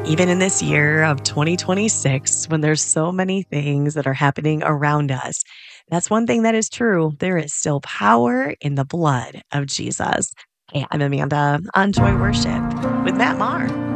Even in this year of 2026, when there's so many things that are happening around us, that's one thing that is true. There is still power in the blood of Jesus. Hey, I'm Amanda on Joy Worship with Matt Maher.